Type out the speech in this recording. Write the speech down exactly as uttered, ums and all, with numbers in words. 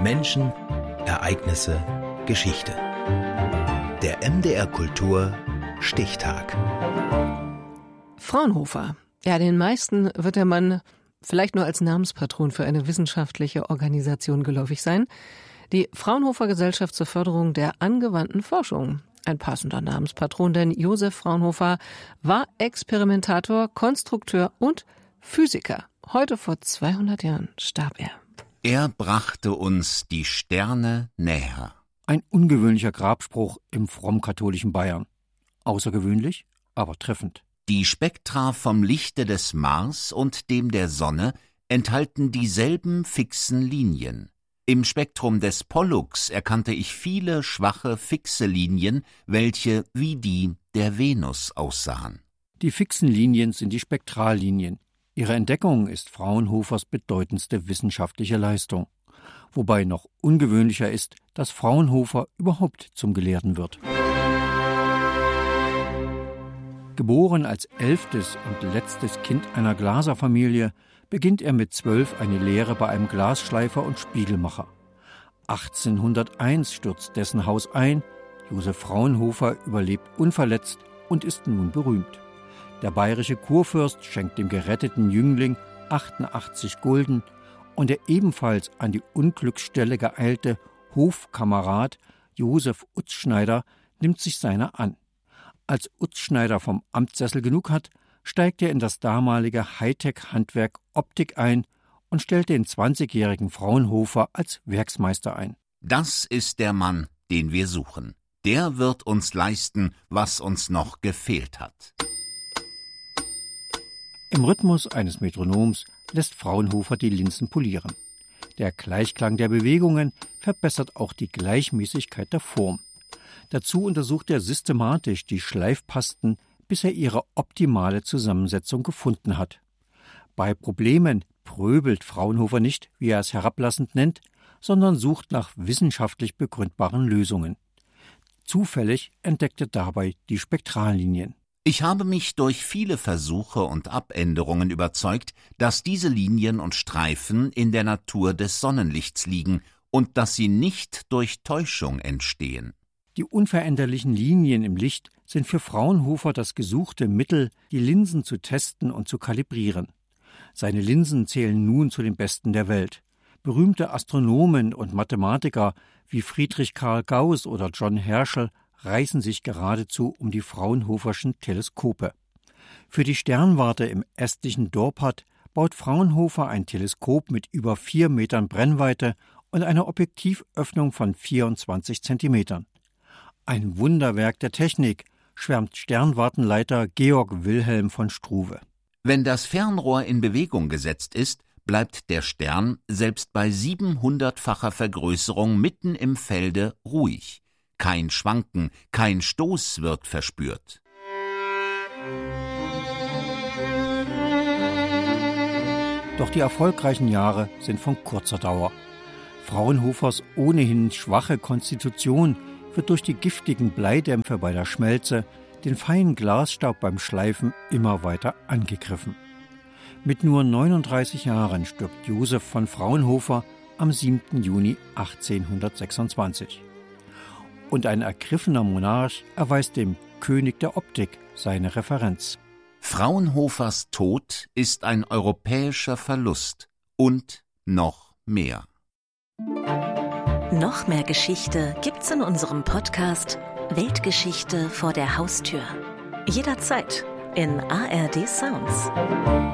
Menschen, Ereignisse, Geschichte. Der M D R Kultur Stichtag. Fraunhofer. Ja, den meisten wird der Mann vielleicht nur als Namenspatron für eine wissenschaftliche Organisation geläufig sein. Die Fraunhofer Gesellschaft zur Förderung der angewandten Forschung. Ein passender Namenspatron, denn Josef Fraunhofer war Experimentator, Konstrukteur und Physiker. Heute vor zweihundert Jahren starb er. Er brachte uns die Sterne näher. Ein ungewöhnlicher Grabspruch im frommkatholischen Bayern. Außergewöhnlich, aber treffend. Die Spektra vom Lichte des Mars und dem der Sonne enthalten dieselben fixen Linien. Im Spektrum des Pollux erkannte ich viele schwache, fixe Linien, welche wie die der Venus aussahen. Die fixen Linien sind die Spektrallinien. Ihre Entdeckung ist Fraunhofers bedeutendste wissenschaftliche Leistung. Wobei noch ungewöhnlicher ist, dass Fraunhofer überhaupt zum Gelehrten wird. Geboren als elftes und letztes Kind einer Glaserfamilie, beginnt er mit zwölf eine Lehre bei einem Glasschleifer und Spiegelmacher. achtzehnhunderteins stürzt dessen Haus ein, Josef Fraunhofer überlebt unverletzt und ist nun berühmt. Der bayerische Kurfürst schenkt dem geretteten Jüngling achtundachtzig Gulden und der ebenfalls an die Unglücksstelle geeilte Hofkamerad Josef Utzschneider nimmt sich seiner an. Als Utzschneider vom Amtssessel genug hat, steigt er in das damalige Hightech-Handwerk Optik ein und stellt den zwanzigjährigen Fraunhofer als Werksmeister ein. Das ist der Mann, den wir suchen. Der wird uns leisten, was uns noch gefehlt hat. Im Rhythmus eines Metronoms lässt Fraunhofer die Linsen polieren. Der Gleichklang der Bewegungen verbessert auch die Gleichmäßigkeit der Form. Dazu untersucht er systematisch die Schleifpasten, bis er ihre optimale Zusammensetzung gefunden hat. Bei Problemen pröbelt Fraunhofer nicht, wie er es herablassend nennt, sondern sucht nach wissenschaftlich begründbaren Lösungen. Zufällig entdeckt er dabei die Spektrallinien. Ich habe mich durch viele Versuche und Abänderungen überzeugt, dass diese Linien und Streifen in der Natur des Sonnenlichts liegen und dass sie nicht durch Täuschung entstehen. Die unveränderlichen Linien im Licht sind für Fraunhofer das gesuchte Mittel, die Linsen zu testen und zu kalibrieren. Seine Linsen zählen nun zu den besten der Welt. Berühmte Astronomen und Mathematiker wie Friedrich Karl Gauss oder John Herschel reißen sich geradezu um die Fraunhoferschen Teleskope. Für die Sternwarte im estnischen Dorpat baut Fraunhofer ein Teleskop mit über vier Metern Brennweite und einer Objektivöffnung von vierundzwanzig Zentimetern. Ein Wunderwerk der Technik, schwärmt Sternwartenleiter Georg Wilhelm von Struve. Wenn das Fernrohr in Bewegung gesetzt ist, bleibt der Stern selbst bei siebenhundertfacher Vergrößerung mitten im Felde ruhig. Kein Schwanken, kein Stoß wird verspürt. Doch die erfolgreichen Jahre sind von kurzer Dauer. Fraunhofers ohnehin schwache Konstitution wird durch die giftigen Bleidämpfe bei der Schmelze, den feinen Glasstaub beim Schleifen immer weiter angegriffen. Mit nur neununddreißig Jahren stirbt Josef von Fraunhofer am siebten Juni achtzehnhundertsechsundzwanzig. Und ein ergriffener Monarch erweist dem König der Optik seine Referenz. Fraunhofers Tod ist ein europäischer Verlust und noch mehr. Noch mehr Geschichte gibt's in unserem Podcast Weltgeschichte vor der Haustür. Jederzeit in A R D Sounds.